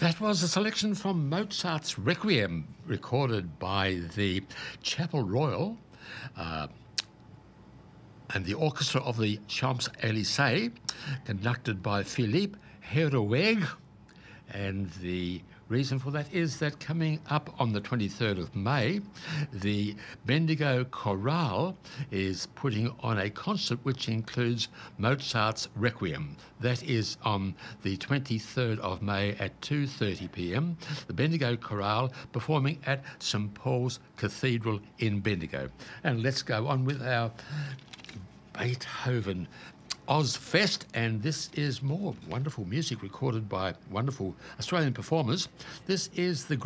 That was a selection from Mozart's Requiem, recorded by the Chapel Royal and the Orchestra of the Champs-Élysées, conducted by Philippe Héroueg. And the reason for that is that coming up on the 23rd of May, the Bendigo Chorale is putting on a concert which includes Mozart's Requiem. That is on the 23rd of May at 2:30 p.m. The Bendigo Chorale performing at St Paul's Cathedral in Bendigo. And let's go on with our Beethoven Ozfest, and this is more wonderful music recorded by wonderful Australian performers. This is the